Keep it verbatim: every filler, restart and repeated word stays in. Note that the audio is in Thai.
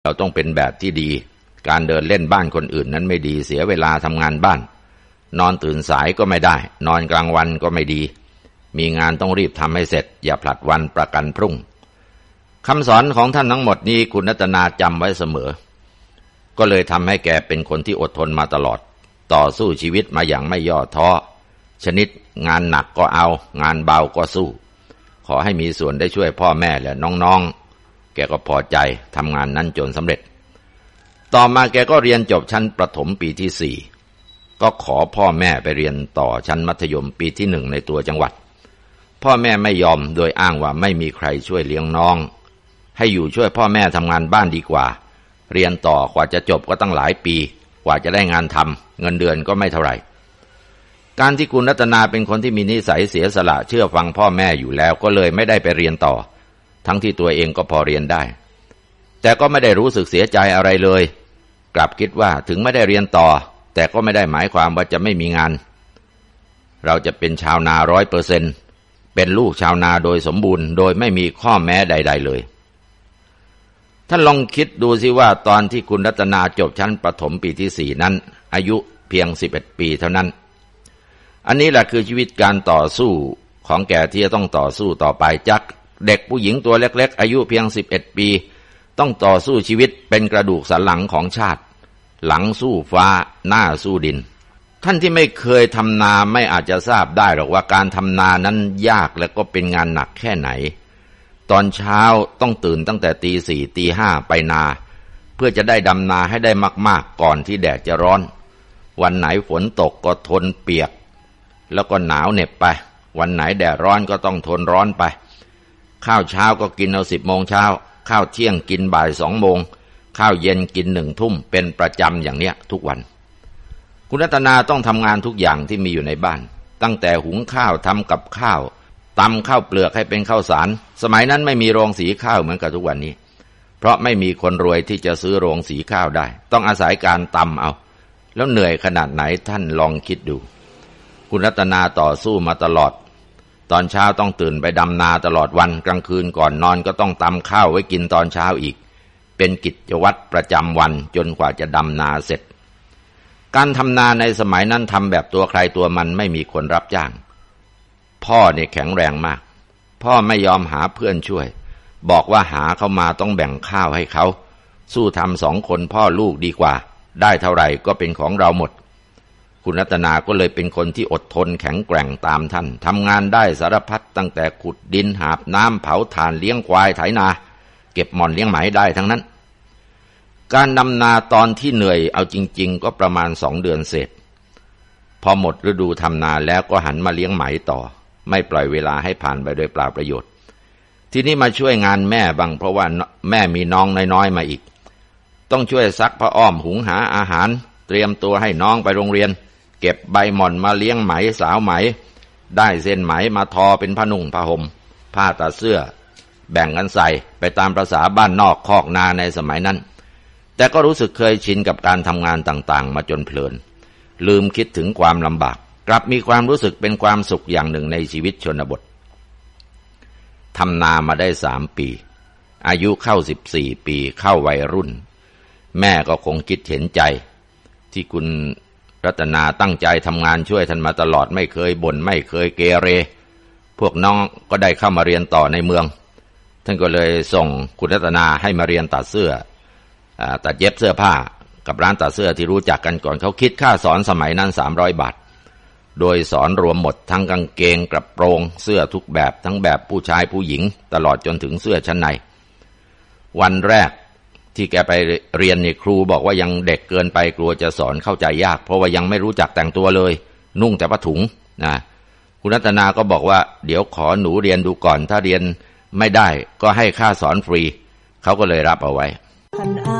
เราต้องเป็นแบบที่ดีการเดินเล่นบ้านคนอื่นนั้นไม่ดีเสียเวลาทำงานบ้านนอนตื่นสายก็ไม่ได้นอนกลางวันก็ไม่ดีมีงานต้องรีบทำให้เสร็จอย่าผลัดวันประกันพรุ่งคำสอนของท่านทั้งหมดนี้คุณรัตนาจำไว้เสมอก็เลยทำให้แกเป็นคนที่อดทนมาตลอดต่อสู้ชีวิตมาอย่างไม่ย่อท้อชนิดงานหนักก็เอางานเบาก็สู้ขอให้มีส่วนได้ช่วยพ่อแม่และน้องๆแกก็พอใจทำงานนั้นจนสำเร็จต่อมาแกก็เรียนจบชั้นประถมปีที่สี่ก็ขอพ่อแม่ไปเรียนต่อชั้นมัธยมปีที่หนึ่งในตัวจังหวัดพ่อแม่ไม่ยอมโดยอ้างว่าไม่มีใครช่วยเลี้ยงน้องให้อยู่ช่วยพ่อแม่ทำงานบ้านดีกว่าเรียนต่อกว่าจะจบก็ตั้งหลายปีกว่าจะได้งานทำเงินเดือนก็ไม่เท่าไหร่การที่คุณรัตนาเป็นคนที่มีนิสัยเสียสละเชื่อฟังพ่อแม่อยู่แล้วก็เลยไม่ได้ไปเรียนต่อทั้งที่ตัวเองก็พอเรียนได้แต่ก็ไม่ได้รู้สึกเสียใจอะไรเลยกลับคิดว่าถึงไม่ได้เรียนต่อแต่ก็ไม่ได้หมายความว่าจะไม่มีงานเราจะเป็นชาวนาร้อยเปอร์เซ็นต์เป็นลูกชาวนาโดยสมบูรณ์โดยไม่มีข้อแม้ใดๆเลยท่านลองคิดดูสิว่าตอนที่คุณรัตนาจบชั้นประถมปีที่สี่นั้นอายุเพียงสิบเอ็ดปีเท่านั้นอันนี้แหละคือชีวิตการต่อสู้ของแกที่จะต้องต่อสู้ต่อไปจากเด็กผู้หญิงตัวเล็กๆอายุเพียงสิบเอ็ดปีต้องต่อสู้ชีวิตเป็นกระดูกสันหลังของชาติหลังสู้ฟ้าหน้าสู้ดินท่านที่ไม่เคยทำนาไม่อาจจะทราบได้หรอกว่าการทำนานั้นยากและก็เป็นงานหนักแค่ไหนตอนเช้าต้องตื่นตั้งแต่ตีสี่ตีห้าไปนาเพื่อจะได้ดำนาให้ได้มากๆก่อนที่แดดจะร้อนวันไหนฝนตกก็ทนเปียกแล้วก็หนาวเหน็บไปวันไหนแดดร้อนก็ต้องทนร้อนไปข้าวเช้าก็กินเอาสิบโมงเช้าข้าวเที่ยงกินบ่ายสองโมงข้าวเย็นกินหนึ่งทุ่มเป็นประจำอย่างเนี้ยทุกวันคุณรัตนาต้องทำงานทุกอย่างที่มีอยู่ในบ้านตั้งแต่หุงข้าวทำกับข้าวตำข้าวเปลือกให้เป็นข้าวสารสมัยนั้นไม่มีโรงสีข้าวเหมือนกับทุกวันนี้เพราะไม่มีคนรวยที่จะซื้อโรงสีข้าวได้ต้องอาศัยการตำเอาแล้วเหนื่อยขนาดไหนท่านลองคิดดูคุณรัตนาต่อสู้มาตลอดตอนเช้าต้องตื่นไปดำนาตลอดวันกลางคืนก่อนนอนก็ต้องตำข้าวไว้กินตอนเช้าอีกเป็นกิจวัตรประจำวันจนกว่าจะดำนาเสร็จการทำนาในสมัยนั้นทำแบบตัวใครตัวมันไม่มีคนรับจ้างพ่อเนี่ยแข็งแรงมากพ่อไม่ยอมหาเพื่อนช่วยบอกว่าหาเข้ามาต้องแบ่งข้าวให้เขาสู้ทำสองคนพ่อลูกดีกว่าได้เท่าไหร่ก็เป็นของเราหมดคุณรัตนาก็เลยเป็นคนที่อดทนแข็งแกร่งตามท่านทำงานได้สารพัดตั้งแต่ขุดดินหาบน้ำเผาถ่านเลี้ยงควายไถนาเก็บหม่อนเลี้ยงไหมได้ทั้งนั้นการดำนาตอนที่เหนื่อยเอาจริงๆก็ประมาณสองเดือนเศษพอหมดฤดูทำนาแล้วก็หันมาเลี้ยงไหมต่อไม่ปล่อยเวลาให้ผ่านไปโดยเปล่าประโยชน์ทีนี้มาช่วยงานแม่บ้างเพราะว่าแม่มีน้องน้อยๆมาอีกต้องช่วยซักผ้าอ้อมหุงหาอาหารเตรียมตัวให้น้องไปโรงเรียนเก็บใบหม่อนมาเลี้ยงไหมสาวไหมได้เส้นไหมมาทอเป็นผ้านุ่งผ้าห่มผ้าตัดเสื้อแบ่งกันใส่ไปตามประสาบ้านนอกคอกนาในสมัยนั้นแต่ก็รู้สึกเคยชินกับการทำงานต่างๆมาจนเพลินลืมคิดถึงความลำบากกลับมีความรู้สึกเป็นความสุขอย่างหนึ่งในชีวิตชนบททำนามาได้สามปีอายุเข้าสิบสี่ปีเข้าวัยรุ่นแม่ก็คงคิดเห็นใจที่คุณรัตนาตั้งใจทำงานช่วยท่านมาตลอดไม่เคยบ่นไม่เคยเกเรพวกน้องก็ได้เข้ามาเรียนต่อในเมืองท่านก็เลยส่งคุณรัตนาให้มาเรียนตัดเสื้อตัดเย็บเสื้อผ้ากับร้านตัดเสื้อที่รู้จักกันก่อนเขาคิดค่าสอนสมัยนั้นสามร้อยบาทโดยสอนรวมหมดทั้งกางเกงกระโปรงเสื้อทุกแบบทั้งแบบผู้ชายผู้หญิงตลอดจนถึงเสื้อชั้นในวันแรกที่แกไปเรียนนี่ครูบอกว่ายังเด็กเกินไปกลัวจะสอนเข้าใจยากเพราะว่ายังไม่รู้จักแต่งตัวเลยนุ่งแต่ผ้าถุงนะคุณรัตนาก็บอกว่าเดี๋ยวขอหนูเรียนดูก่อนถ้าเรียนไม่ได้ก็ให้ค่าสอนฟรีเขาก็เลยรับเอาไว้